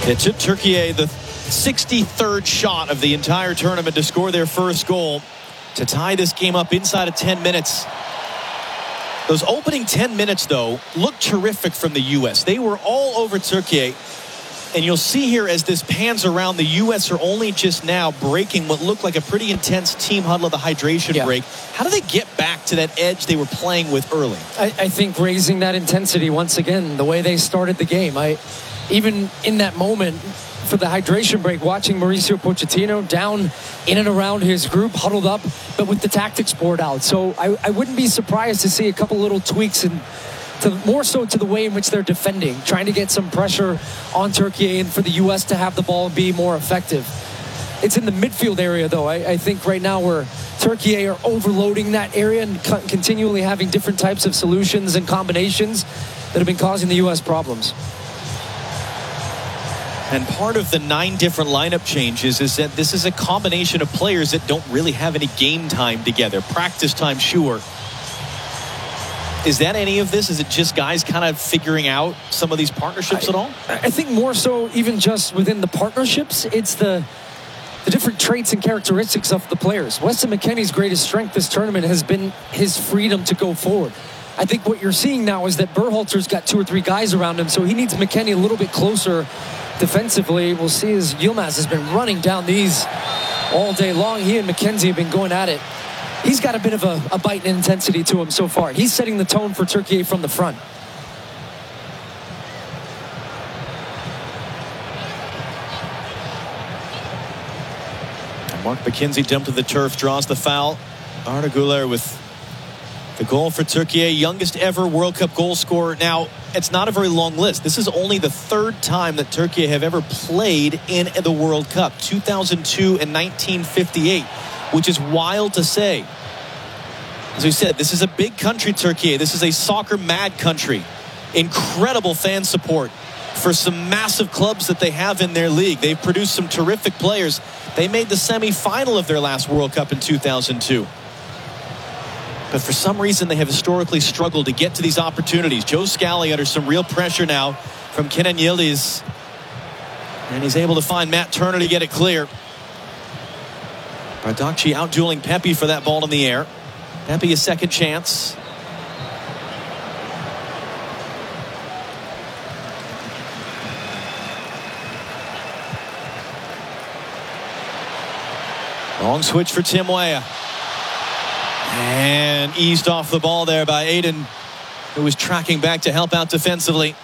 It took Turkey the 63rd shot of the entire tournament to score their first goal to tie this game up inside of 10 minutes. Those opening 10 minutes, though, looked terrific from the U.S. They were all over Turkey. And you'll see here as this pans around, the U.S. are only just now breaking what looked like a pretty intense team huddle of the hydration break. How do they get back to that edge they were playing with early? I think raising that intensity once again, the way they started the game. Even in that moment for the hydration break, watching Mauricio Pochettino down in and around his group, huddled up, but with the tactics board out. So I wouldn't be surprised to see a couple little tweaks and more so to the way in which they're defending, trying to get some pressure on Turkey and for the U.S. to have the ball and be more effective. It's in the midfield area, though. I think right now where Turkey are overloading that area and continually having different types of solutions and combinations that have been causing the U.S. problems. And part of the 9 different lineup changes is that this is a combination of players that don't really have any game time together. Practice time, sure. Is that any of this? Is it just guys kind of figuring out some of these partnerships at all? I think more so even just within the partnerships, it's the different traits and characteristics of the players. Weston McKennie's greatest strength this tournament has been his freedom to go forward. I think what you're seeing now is that Berhalter's got 2 or 3 guys around him, so he needs McKennie a little bit closer defensively. We'll see as Yilmaz has been running down these all day long. He and McKenzie have been going at it. He's got a bit of a bite and intensity to him so far. He's setting the tone for Turkey from the front. Mark McKenzie dumped to the turf, draws the foul. Arda Güler with the goal for Turkey, youngest ever World Cup goal scorer. Now, it's not a very long list. This is only the 3rd time that Turkey have ever played in the World Cup, 2002 and 1958, which is wild to say. As we said, this is a big country, Turkey. This is a soccer-mad country. Incredible fan support for some massive clubs that they have in their league. They've produced some terrific players. They made the semi-final of their last World Cup in 2002. But for some reason, they have historically struggled to get to these opportunities. Joe Scally under some real pressure now from Kenan Yildiz. And he's able to find Matt Turner to get it clear. Bardakci out-dueling Pepe for that ball in the air. Pepe a second chance. Long switch for Tim Weah. And eased off the ball there by Aiden, who was tracking back to help out defensively.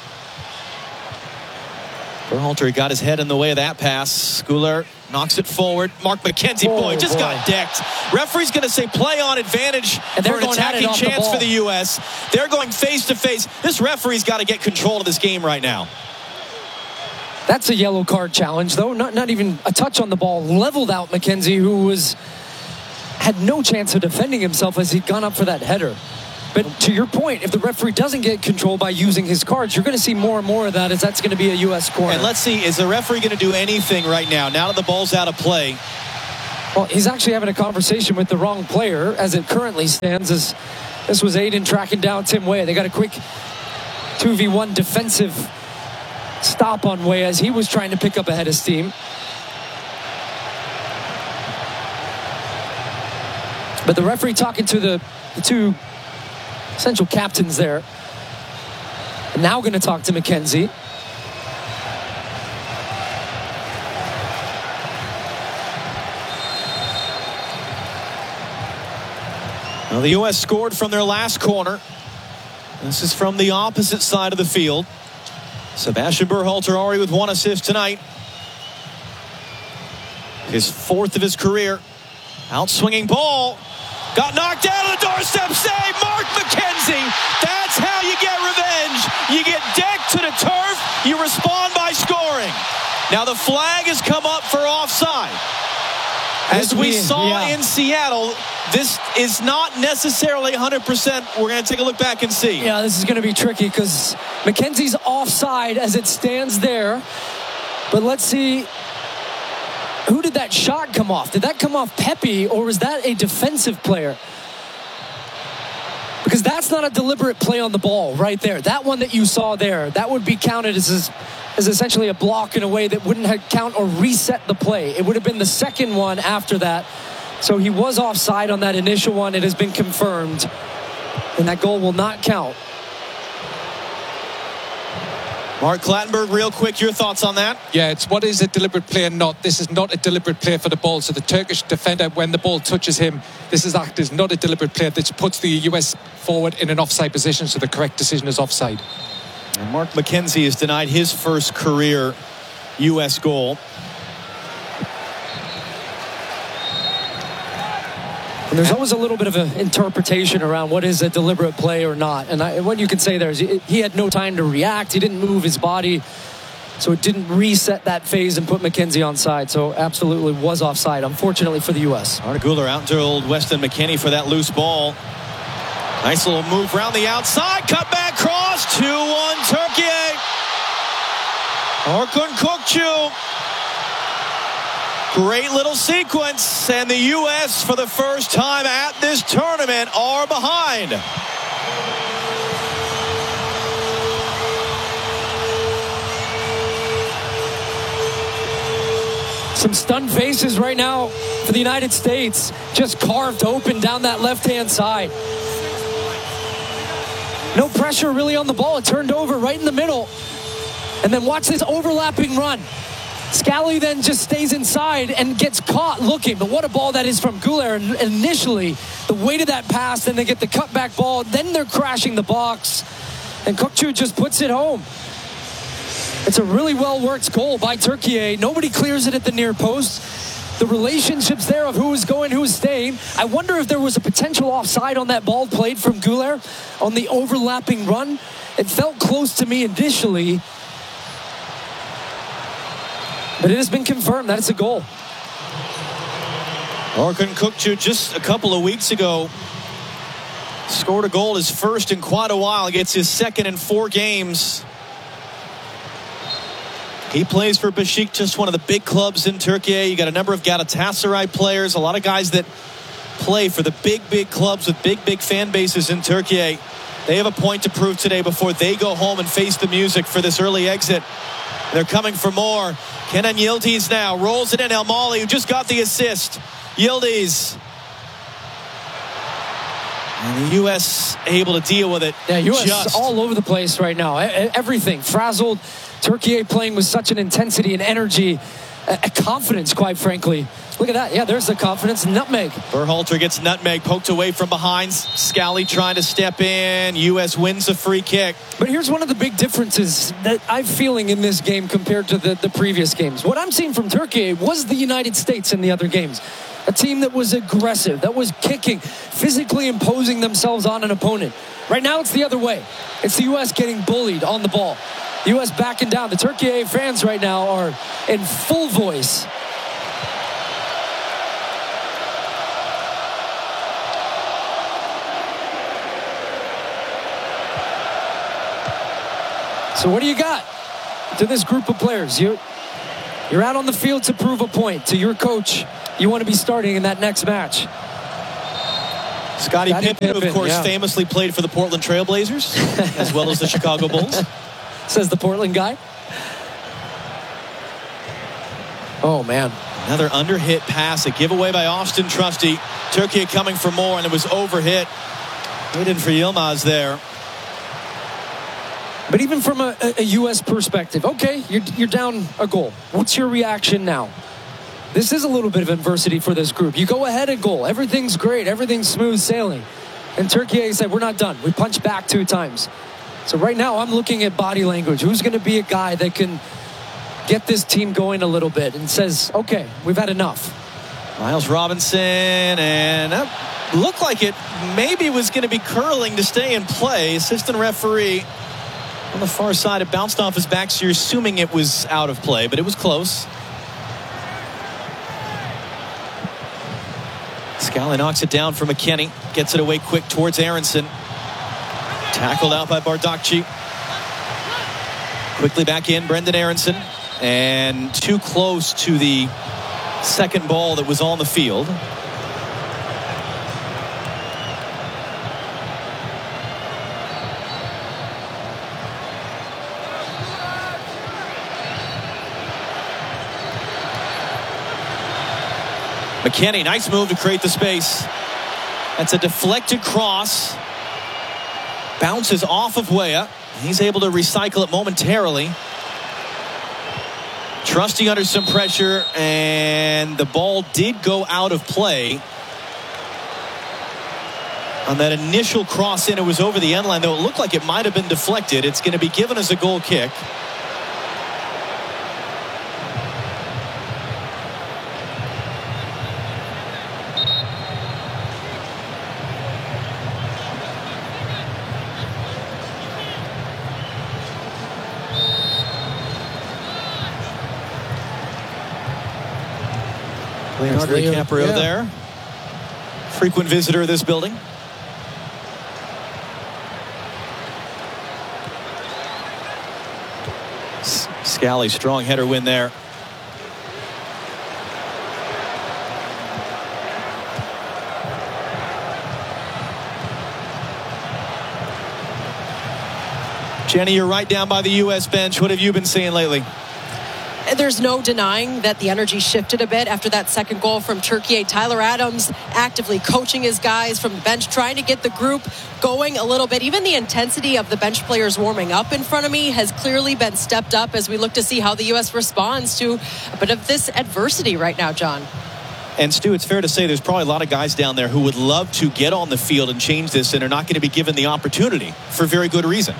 Berhalter got his head in the way of that pass. Güler knocks it forward. Mark McKenzie, got decked. Referee's going to say play on advantage and for an attacking chance for the U.S. They're going face to face. This referee's got to get control of this game right now. That's a yellow card challenge, though. Not even a touch on the ball. Leveled out McKenzie, who had no chance of defending himself as he'd gone up for that header. But to your point, if the referee doesn't get control by using his cards, you're going to see more and more of that, as that's going to be a U.S. corner. And let's see, is the referee going to do anything right now that the ball's out of play? Well, he's actually having a conversation with the wrong player as it currently stands. As this was Aiden tracking down Tim Weah. They got a quick 2v1 defensive stop on Weah as he was trying to pick up ahead of steam. But the referee talking to the 2 essential captains there. And now going to talk to McKenzie. Well, the U.S. scored from their last corner. This is from the opposite side of the field. Sebastian Berhalter already with 1 assist tonight. His 4th of his career. Out-swinging ball. Got knocked out of the doorstep save. Mark McKenzie. That's how you get revenge. You get decked to the turf. You respond by scoring. Now the flag has come up for offside. As we saw in Seattle, this is not necessarily 100%. We're going to take a look back and see. Yeah, this is going to be tricky because McKenzie's offside as it stands there. But let's see. Who did that shot come off? Did that come off Pepe, or was that a defensive player? Because that's not a deliberate play on the ball right there. That one that you saw there, that would be counted as essentially a block in a way that wouldn't have count or reset the play. It would have been the second one after that. So he was offside on that initial one. It has been confirmed. And that goal will not count. Mark Clattenburg, real quick, your thoughts on that? Yeah, it's what is a deliberate play and not. This is not a deliberate play for the ball. So the Turkish defender, when the ball touches him, this is not a deliberate play. This puts the US forward in an offside position, so the correct decision is offside. And Mark McKenzie has denied his first career US goal. And there's always a little bit of an interpretation around what is a deliberate play or not. And what you could say there is he had no time to react. He didn't move his body. So it didn't reset that phase and put McKenzie onside. So absolutely was offside, unfortunately for the U.S. Arda Güler out to old Weston McKennie for that loose ball. Nice little move around the outside. Cut back cross. 2-1 Turkey. Orkun Kökçü. Great little sequence, and the U.S. for the first time at this tournament are behind. Some stunned faces right now for the United States, just carved open down that left-hand side. No pressure really on the ball. It turned over right in the middle. And then watch this overlapping run. Scally then just stays inside and gets caught looking. But what a ball that is from Güler. And initially, the weight of that pass, then they get the cutback ball. Then they're crashing the box. And Kökçü just puts it home. It's a really well-worked goal by Turkey. Nobody clears it at the near post. The relationships there of who is going, who is staying. I wonder if there was a potential offside on that ball played from Güler on the overlapping run. It felt close to me initially. But it has been confirmed that it's a goal. Orkun Kökçü just a couple of weeks ago scored a goal, his first in quite a while. Gets his second in 4 games. He plays for Besiktas, one of the big clubs in Turkey. You got a number of Galatasaray players, a lot of guys that play for the big clubs with big fan bases in Turkey. They have a point to prove today before they go home and face the music for this early exit. They're coming for more. Kenan Yildiz now rolls it in. El Mali, who just got the assist. Yildiz. And the U.S. able to deal with it. Yeah, U.S. all over the place right now. Everything frazzled. Turkey playing with such an intensity and energy, a confidence, quite frankly. Look at that. Yeah, there's the confidence. Nutmeg. Berhalter gets nutmeg poked away from behind. Scally trying to step in. U.S. wins a free kick. But here's one of the big differences that I'm feeling in this game compared to the previous games. What I'm seeing from Turkey was the United States in the other games. A team that was aggressive, that was kicking, physically imposing themselves on an opponent. Right now, it's the other way. It's the U.S. getting bullied on the ball. The U.S. backing down. The Turkey fans right now are in full voice. So what do you got to this group of players? You're out on the field to prove a point to your coach. You want to be starting in that next match. Scottie Pippen, of course, famously played for the Portland Trailblazers as well as the Chicago Bulls. Says the Portland guy. Oh, man. Another underhit pass, a giveaway by Austin Trusty. Turkey coming for more, and it was overhit. Waiting for Yilmaz there. But even from a U.S. perspective, okay, you're down a goal. What's your reaction now? This is a little bit of adversity for this group. You go ahead a goal. Everything's great. Everything's smooth sailing. And Turkey said, we're not done. We punched back 2 times. So right now I'm looking at body language. Who's going to be a guy that can get this team going a little bit and says, okay, we've had enough. Miles Robinson, and that looked like it maybe was going to be curling to stay in play. Assistant referee on the far side, it bounced off his back, so you're assuming it was out of play, but it was close. Scally knocks it down for McKennie. Gets it away quick towards Aronson. Tackled out by Bardakci. Quickly back in, Brendan Aronson. And too close to the second ball that was on the field. McKennie, nice move to create the space. That's a deflected cross. Bounces off of Weah. He's able to recycle it momentarily. Trusty under some pressure, and the ball did go out of play. On that initial cross in, it was over the end line, though it looked like it might have been deflected. It's going to be given as a goal kick. Leonardo DiCaprio there. Frequent visitor of this building. Scally, strong header win there. Jenny, you're right down by the U.S. bench. What have you been seeing lately? There's no denying that the energy shifted a bit after that second goal from Turkey. Tyler Adams actively coaching his guys from the bench, trying to get the group going a little bit. Even the intensity of the bench players warming up in front of me has clearly been stepped up as we look to see how the U.S. responds to a bit of this adversity right now, John. And Stu, it's fair to say there's probably a lot of guys down there who would love to get on the field and change this and are not going to be given the opportunity for very good reason.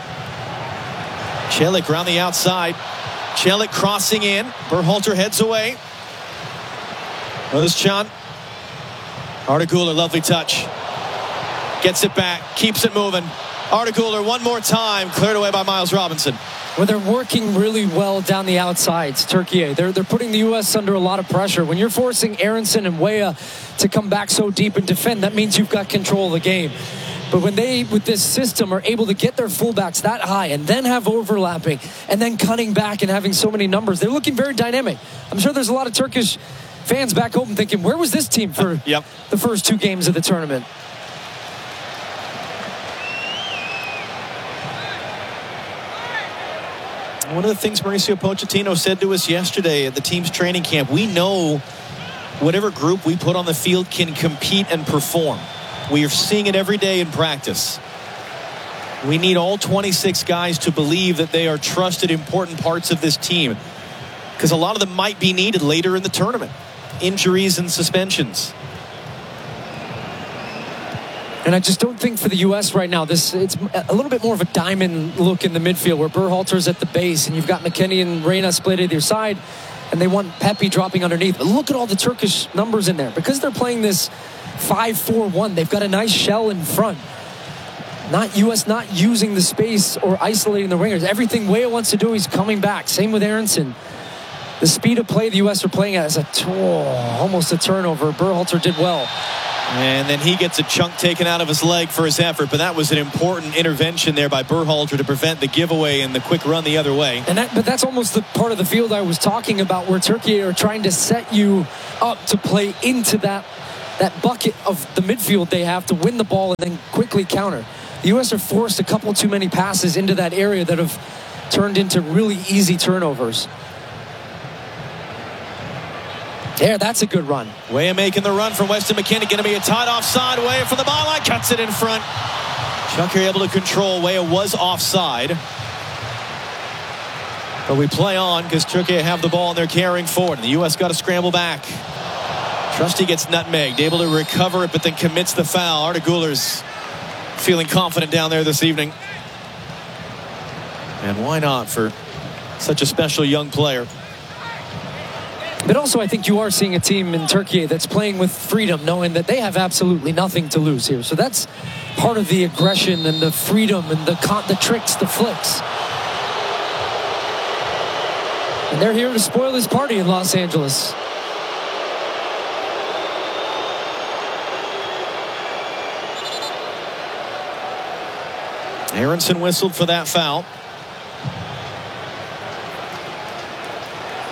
Celik around the outside. Celik crossing in. Berhalter heads away. Notice Chan. Arda Güler, lovely touch. Gets it back. Keeps it moving. Arda Güler one more time. Cleared away by Miles Robinson. Well, they're working really well down the outsides, Turkey. They're putting the U.S. under a lot of pressure. When you're forcing Aronson and Weah to come back so deep and defend, that means you've got control of the game. But when they, with this system, are able to get their fullbacks that high and then have overlapping and then cutting back and having so many numbers, they're looking very dynamic. I'm sure there's a lot of Turkish fans back home thinking, where was this team for the first two games of the tournament? One of the things Mauricio Pochettino said to us yesterday at the team's training camp, we know whatever group we put on the field can compete and perform. We are seeing it every day in practice. We need all 26 guys to believe that they are trusted, important parts of this team, because a lot of them might be needed later in the tournament. Injuries and suspensions. And I just don't think for the U.S. right now, it's a little bit more of a diamond look in the midfield where Berhalter's at the base and you've got McKennie and Reyna split either side and they want Pepe dropping underneath. But look at all the Turkish numbers in there. Because they're playing this 5-4-1, they've got a nice shell in front. U.S. not using the space or isolating the wingers. Everything Weah wants to do, he's coming back. Same with Aronson. The speed of play the U.S. are playing at is almost a turnover. Berhalter did well. And then he gets a chunk taken out of his leg for his effort, but that was an important intervention there by Berhalter to prevent the giveaway and the quick run the other way. But that's almost the part of the field I was talking about where Turkey are trying to set you up to play into that bucket of the midfield they have to win the ball and then quickly counter. The U.S. are forced a couple too many passes into that area that have turned into really easy turnovers. There, that's a good run. Weah making the run from Weston McKennie. Going to be a tight offside. Weah from the byline. Cuts it in front. Chucker able to control. Weah was offside. But we play on because Turkey have the ball and they're carrying forward. And the U.S. got to scramble back. Trusty gets nutmegged. Able to recover it, but then commits the foul. Arda Güler's feeling confident down there this evening. And why not for such a special young player? But also, I think you are seeing a team in Turkey that's playing with freedom, knowing that they have absolutely nothing to lose here. So that's part of the aggression and the freedom and the tricks, the flicks. And they're here to spoil his party in Los Angeles. Aronson whistled for that foul.